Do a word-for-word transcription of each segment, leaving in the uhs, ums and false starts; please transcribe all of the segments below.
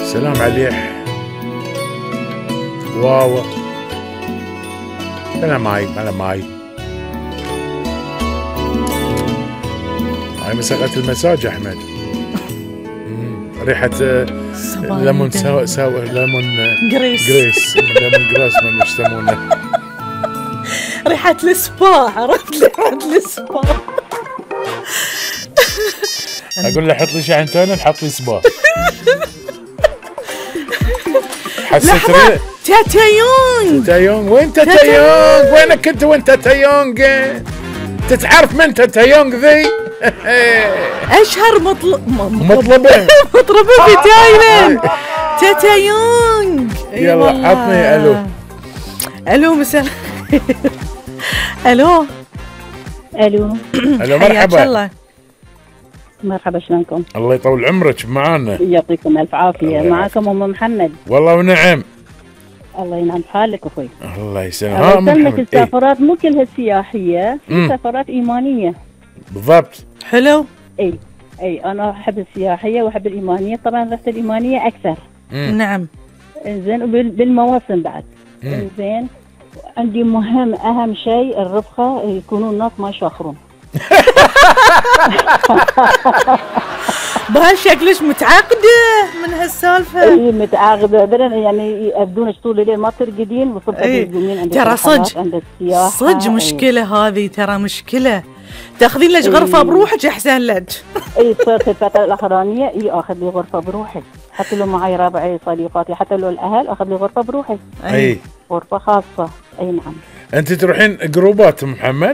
سلام عليح. واو انا معي انا معي هاي مساقة المساج احمد. ريحة ليمون سوا سوا ليمون جريس جريس ليمون جريس ما يسمونه. ريحة السبا، عرفت ريحة السبا. اقول له حط لي شاحن ثاني نحط لي سبا. حسيت لحظة تاتا يونغ. تاتا يونغ وين تاتا يونغ؟ وينك انت وين تاتا يونغ؟ تتعرف من تاتا يونغ ذي؟ اشهر مطلب مطلبه مطربه في تايلاند تاتا يونغ. يلا عطني الو. الو مساء. الو الو الو مرحبا. الله مرحبا شلونكم؟ الله يطول عمرك معانا. يعطيكم الف عافيه. معاكم ام محمد. والله ونعم. الله ينعم حالك اخوي. الله يسلمك. ها ام محمد محمد السفرات مو كلها سياحيه، في سفرات ايمانيه. بالضبط. حلو. اي اي انا احب السياحيه واحب الايمانيه، طبعا رحت الايمانيه اكثر. مم. نعم. زين وبالمواسم بعد. زين عندي مهم اهم شيء الرفقه، يكونوا الناس ما يشاخرون. بها شكلش متعقده من هالسالفه. اي متعاقده بدل يعني يأذونك طول الليل ما ترقدين وصبح تقومين عند ترى صدق عند السياحه. صدق مشكله هذه، ترى مشكله. تاخذين لك غرفه بروحك احسن لك. اي صرت الفتره الاخرانيه اي اخذ لي غرفه بروحي، حتى لو معي ربعي صديقاتي حتى لو الاهل اخذ لي غرفه بروحي. اي غرفه خاصه. اي نعم. انت تروحين جروبات محمد؟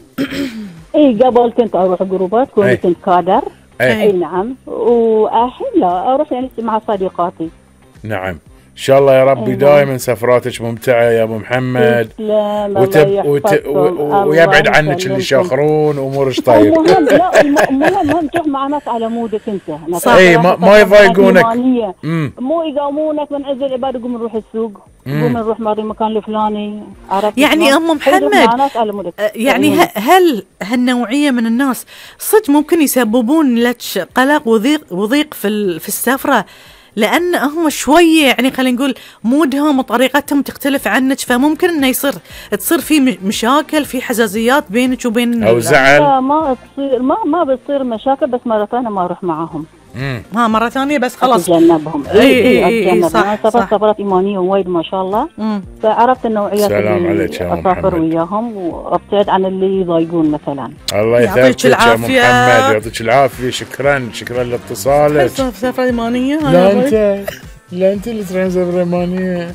اي قبل كنت اروح جروبات، كنت كنت كادر. أي. اي نعم. والحين لا اروح يعني مع صديقاتي. نعم ان شاء الله يا ربي دائما سفراتك ممتعه يا ابو محمد. وتب... وت... ويبعد عنك اللي يشاخرون وامورك طيب. المهم لا المهم مهم تروح مع ناس على مودك انت. صح. اي ما, ما يضايقونك. مو يقومونك من عز العباد قوم نروح السوق، قوم نروح ماري المكان الفلاني. عرفت يعني ام محمد يعني هل هالنوعيه من الناس صدق ممكن يسببون لك قلق وضيق وضيق في في السفره، لأن هم شوية يعني خلينا نقول مودهم وطريقتهم تختلف عنك، فممكن إنه يصير تصير في مشاكل، في حزازيات بينك وبين أو زعل. لا ما تصير ما ما بتصير مشاكل، بس مرة ثانية ما أروح معاهم. امم ها مرة ثانية بس خلاص أتجنبهم. اي اي اي, اي صح صح. سفرات إيمانية وايد ما شاء الله. مم. فعرفت النوعيات اللي أسافر وياهم وأبتعد عن اللي يضايقون مثلا. الله يعطيك العافية يا محمد. يعطيك العافية. شكرا شكرا لاتصالك. سفرة إيمانية. لا أنت لا أنت اللي تروحين سفرة إيمانية.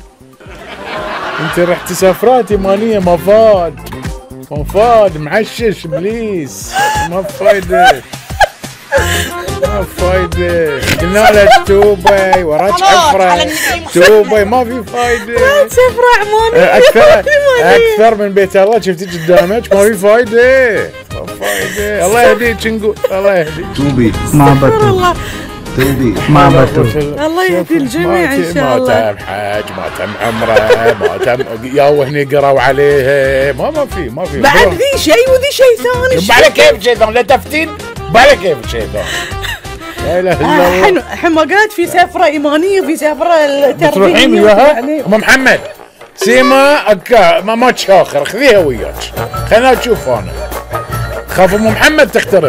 أنت رحتي سفرات إيمانية مفاد مفاد معشش بليز ما فايدة ما فايدة. قلنا لك توبي وراك حفرة توبي ما في فايدة. لا سفرة عمانية أكثر أكثر من بيت الله شفتي قدامك ما في فايدة ما فايدة. الله يهديك نقول الله يهديك. توبي ما بطل توبي ما بطل. الله يهدي الجميع إن شاء الله. ما تم حاج ما تم عمره ما تم يا وهني قروا عليه ما ما في ما في بعد ذي شيء وذي شيء ثاني. بعد كيف شيء ثاني لا تفتين بعد كيف شيء ثاني. لا اله الا الله. الحين الحين ما قالت في سفره ايمانيه وفي سفره ترفيهيه. تروحين وياها ام محمد سيما أكا ما ما تشاخر خذيها وياك خلينا نشوف. انا خاف ام محمد تقترب.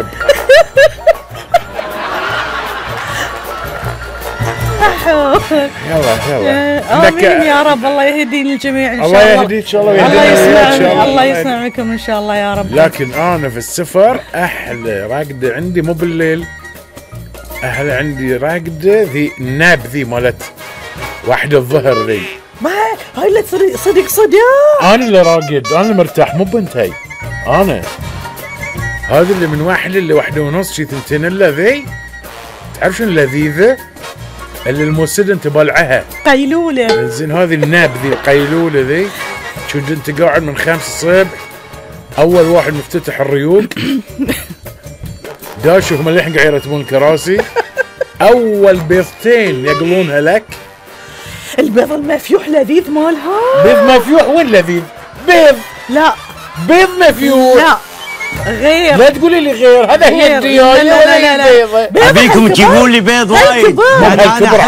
يلا يلا امين يا رب. الله يهديني الجميع ان شاء الله. الله يهديك ان شاء الله. الله يسمع الله يسمع منكم ان شاء الله يا رب. لكن انا في السفر احلى راقده عندي مو بالليل، احلى عندي راقده ذي الناب ذي مالت واحده الظهر ذي. ما هاي اللي صدق صدق انا اللي راقد انا اللي مرتاح مو بنت هي. انا هذا اللي من واحده اللي واحده ونص شي ثنتين الا ذي. تعرف شنو اللذيذه اللي الموسد انت بالعها قيلوله. زين هذه الناب ذي القيلوله ذي. شوف انت قاعد من خمس الصبح اول واحد مفتتح الريوق داشوا هم اللي قاعد يرتبون الكراسي. اول بيضتين يقلونها لك. البيض المفيوح لذيذ مالها. بيض مفيوح وين لذيذ؟ بيض لا بيض مفيوح لا غير. لا تقولي لي غير. هذا هي الديايه ولا هي البيضه. ابيكم تجيبون لي بيض وايد.